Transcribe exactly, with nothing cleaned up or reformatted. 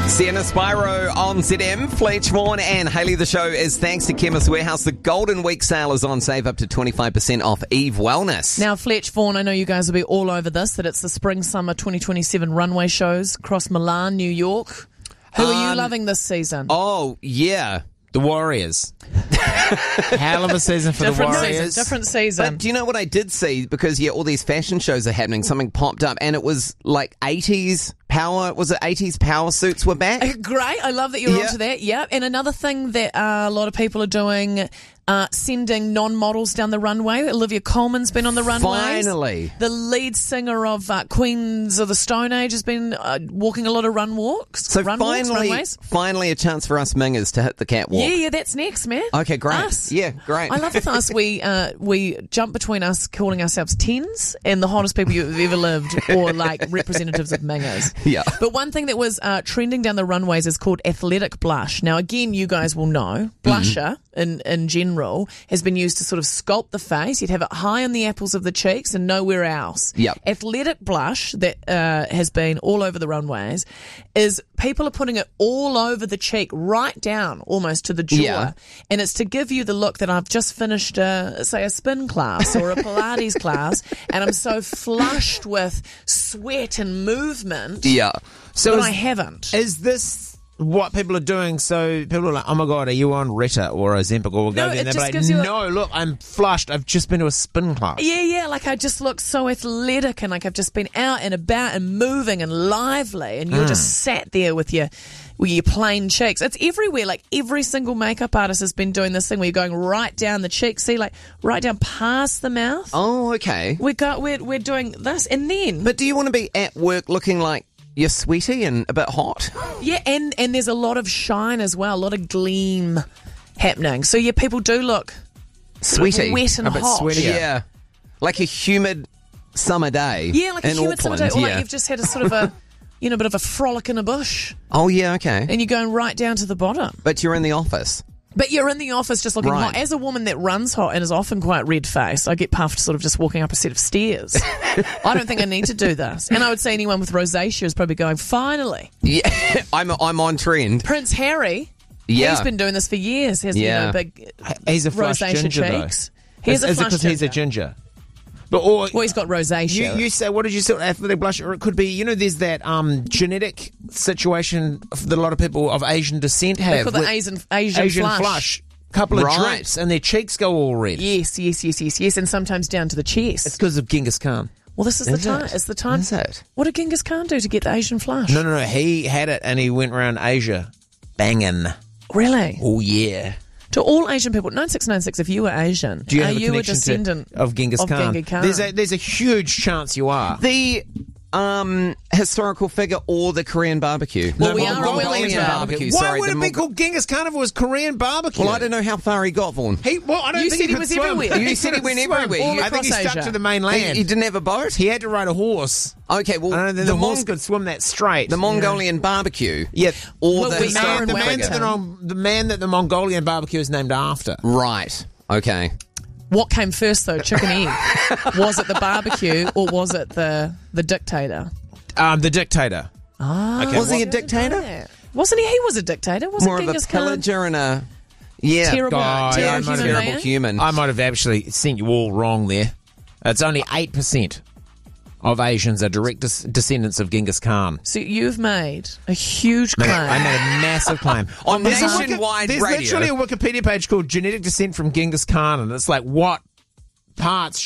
Sienna Spyro on Z M. Fletch Vaughan and Hayley. The show is thanks to Chemist Warehouse. The Golden Week sale is on. Save up to twenty-five percent off Eve Wellness. Now, Fletch Vaughan, I know you guys will be all over this, that it's the Spring-Summer twenty twenty-seven runway shows across Milan, New York. Who are you Um, loving this season? Oh, yeah. The Warriors. Hell of a season for different the Warriors. season, different season. But do you know what I did see? Because, yeah, all these fashion shows are happening. Something popped up and it was like eighties power. Was it eighties power suits were back? Great. I love that you're Yeah. onto that. Yeah. And another thing that uh, a lot of people are doing, uh, sending non-models down the runway. Olivia Colman's been on the runways. Finally. The lead singer of uh, Queens of the Stone Age has been uh, walking a lot of run walks. So run walks, finally, runways. finally a chance for us mingers to hit the catwalk. Yeah, yeah, that's next, man. Okay, great. Us. Yeah, great. I love with us, we uh, we jump between us calling ourselves tens and the hottest people you've ever lived, or like representatives of mingers. Yeah. But one thing that was uh, trending down the runways is called athletic blush. Now, again, you guys will know, blusher Mm-hmm. in, in general has been used to sort of sculpt the face. You'd have it high on the apples of the cheeks and nowhere else. Yep. Athletic blush that uh, has been all over the runways is people are putting it all over the cheek, right down almost to the jaw. Yeah. And it's to give you the look that I've just finished, a, say, a spin class or a Pilates class, and I'm so flushed with sweat and movement Yeah. So that is, I haven't. is this what people are doing? So people are like, oh my God, are you on Retta or Ozempic? Or we'll go No, there and it they'll just be gives like, you a- no, look, I'm flushed. I've just been to a spin class. Yeah, yeah, like I just look so athletic and like I've just been out and about and moving and lively, and you're Mm. just sat there with your with your plain cheeks. It's everywhere. Like every single makeup artist has been doing this thing where you're going right down the cheek, see, like right down past the mouth. Oh, okay. We got we're we're doing this, and then But do you want to be at work looking like you're sweaty and a bit hot? yeah, and and there's a lot of shine as well, a lot of gleam happening. So yeah, people do look Sweaty. wet and A bit hot. sweaty. Yeah. Like a humid summer day. Yeah, like a in humid summer day, Auckland, or like yeah. you've just had a sort of a you know a bit of a frolic in a bush, Oh, yeah, okay. and you're going right down to the bottom. But you're in the office. But you're in the office just looking Right. hot. As a woman that runs hot and is often quite red-faced, I get puffed sort of just walking up a set of stairs. I don't think I need to do this. And I would say anyone with rosacea is probably going, finally. Yeah, I'm I'm on trend. Prince Harry, Yeah. he's been doing this for years. Has Yeah. you know, big He's a flush rosacea ginger, cheeks. though. He's is, a is it flush because he's a ginger. ginger? But or Well, he's got rosacea. you, you say, what did you say? Athletic blush, or it could be, you know, there's that um, genetic situation that a lot of people of Asian descent They have. call the with Asian, Asian, Asian flush. flush. Couple of Right. drips and their cheeks go all red. Yes, yes, yes, yes, yes, and sometimes down to the chest. It's because of Genghis Khan. well, this is, Is the time. it? It's the time. Is it? What did Genghis Khan do to get the Asian flush? No, no, no. He had it and he went around Asia banging. Really? Oh, yeah. To all Asian people, nine six nine six, if you were Asian, Do you are have a you a connection descendant to, of Genghis of Khan? Genghis Khan? There's a there's a huge chance you are. The um, historical figure or the Korean barbecue? Well, we Mongolian are well Mongolian into- barbecue. Why Sorry, would the it be Mong- called Genghis Khan if it was Korean barbecue? Well, I don't know how far he got, Vaughan. He, well, I don't You think said he could was swim. everywhere. You said he went Swim. everywhere. All You- I think he across stuck Asia. to the He, mainland. he didn't have a boat? He had to ride a horse. Okay, well, I don't think the, the, horse Mong- could swim that straight. the Mongolian barbecue. Yeah. Or Well, the we The man, are historical in the, man figure. that the, Mon- the man that the Mongolian barbecue is named after. Right. Okay. What came first, though, chicken egg? Was it the barbecue or was it the the dictator? Um, the dictator. Ah, Okay, Was he a what- dictator? Wasn't he? He was a dictator. Wasn't More of a Genghis Khan pillager and a... Yeah. terrible, God, terrible I might have- human terrible man? human. I might have actually sent you all wrong there. It's only eight percent of Asians are direct des- descendants of Genghis Khan. So you've made a huge Mate, claim. I made a massive claim. On There's a nationwide There's radio. literally a Wikipedia page called Genetic Descent from Genghis Khan, and it's like, what parts